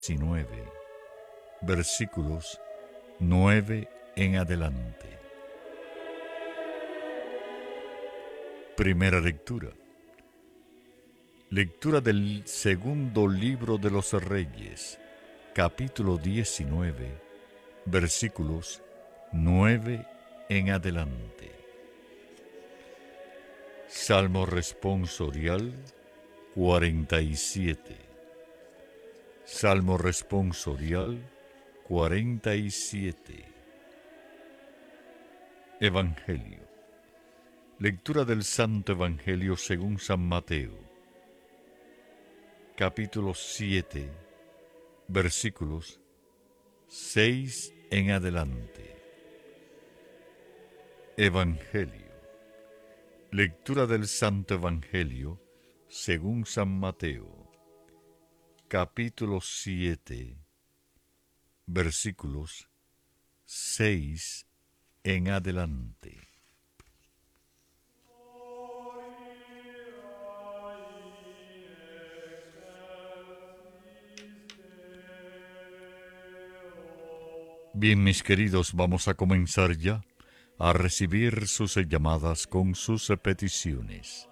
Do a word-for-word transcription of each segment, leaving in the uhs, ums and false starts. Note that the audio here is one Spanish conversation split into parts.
diecinueve, versículos nueve en adelante. Primera lectura. Lectura del segundo libro de los Reyes, capítulo diecinueve, versículos nueve en adelante. Salmo responsorial cuarenta y siete. Salmo responsorial cuarenta y siete. Evangelio. Lectura del Santo Evangelio según San Mateo, capítulo siete, versículos seis en adelante. Evangelio. Lectura del Santo Evangelio según San Mateo, capítulo siete, versículos seis en adelante. Bien, mis queridos, vamos a comenzar ya a recibir sus llamadas con sus peticiones.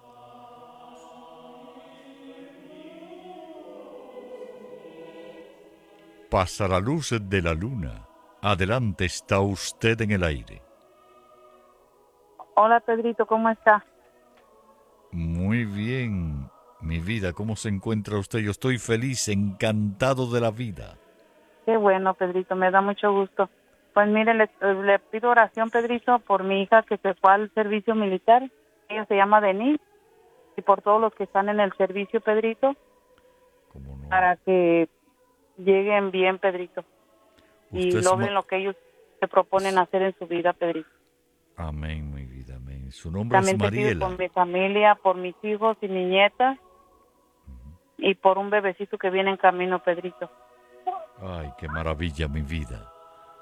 Pasa la luz de la luna. Adelante, está usted en el aire. Hola, Pedrito, ¿cómo está? Muy bien, mi vida, ¿cómo se encuentra usted? Yo estoy feliz, encantado de la vida. Qué bueno, Pedrito, me da mucho gusto. Pues mire, le, le pido oración, Pedrito, por mi hija que se fue al servicio militar. Ella se llama Denise. Y por todos los que están en el servicio, Pedrito, ¿Cómo no? para que lleguen bien, Pedrito, y Usted es logren ma- lo que ellos se proponen hacer en su vida, Pedrito. Amén, mi vida, amén. Su nombre es También te pido por Mariela. mi familia, por mis hijos y mi nieta, y por un bebecito que viene en camino, Pedrito. Ay, qué maravilla, mi vida.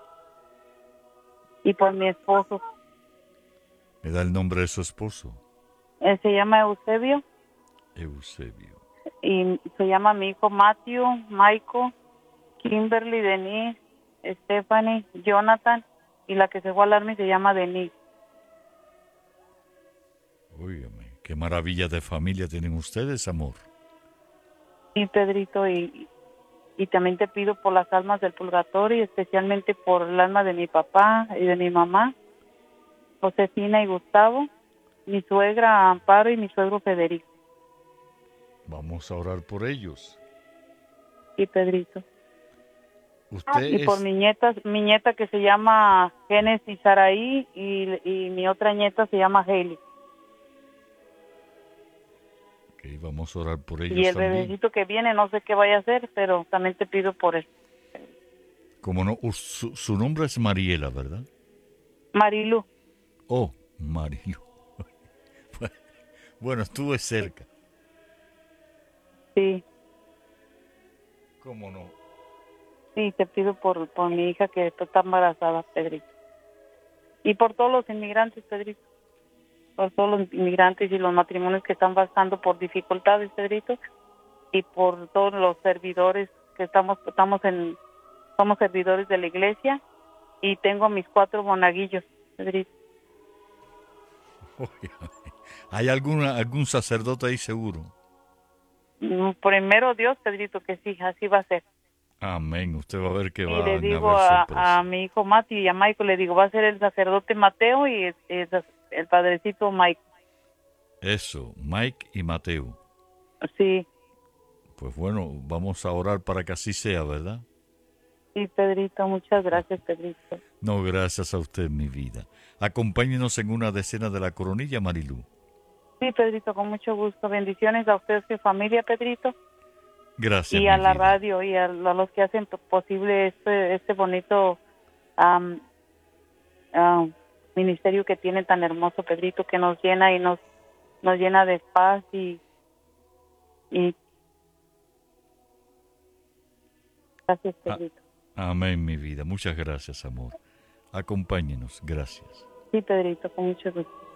Y por mi esposo. ¿Me da el nombre de su esposo? Él se llama Eusebio. Eusebio. Y se llama mi hijo Matthew, Michael, Kimberly, Denise, Stephanie, Jonathan, y la que se fue al army se llama Denise. Óigame, qué maravilla de familia tienen ustedes, amor. Y Pedrito, y, y también te pido por las almas del purgatorio, y especialmente por el alma de mi papá y de mi mamá, Josefina y Gustavo, mi suegra Amparo y mi suegro Federico. Vamos a orar por ellos. Y Pedrito. Usted Y por es... mi nieta, mi nieta que se llama Génesis Saraí, y, y mi otra nieta se llama Hailey. Ok, vamos a orar por Y ellos el también. bebecito que viene, no sé qué vaya a hacer, pero también te pido por él. Como no, us- su, su nombre es Mariela, ¿verdad? Marilu. Oh, Marilu. Bueno, estuve cerca. Sí, ¿Cómo no? sí, te pido por, por mi hija que está embarazada, Pedrito. Y por todos los inmigrantes, Pedrito. Por todos los inmigrantes y los matrimonios que están pasando por dificultades, Pedrito. Y por todos los servidores que estamos, estamos en, somos servidores de la iglesia. Y tengo a mis cuatro monaguillos, Pedrito. Óigame, ¿hay alguna, algún sacerdote ahí seguro? Mm, Primero Dios, Pedrito, que sí, así va a ser. Amén. Usted va a ver que Y le van a digo haber a, a sorpresas. mi hijo Mati y a Michael, le digo, va a ser el sacerdote Mateo y el, el, el padrecito Mike. Eso, Mike y Mateo. Sí, Pues bueno, vamos a orar para que así sea, ¿verdad? sí, Pedrito, muchas gracias, Pedrito. No, gracias a usted, mi vida. Acompáñenos en una decena de la coronilla, Marilú. Sí, Pedrito, con mucho gusto. Bendiciones a ustedes y familia, Pedrito, Gracias, y mi a la vida. radio y a, a los que hacen posible este, este bonito um, um, ministerio que tienen tan hermoso, Pedrito, que nos llena y nos, nos llena de paz y, y gracias, Ah, Pedrito. amén, mi vida. Muchas gracias, amor. Acompáñenos. Gracias. Sí, Pedrito, con mucho gusto.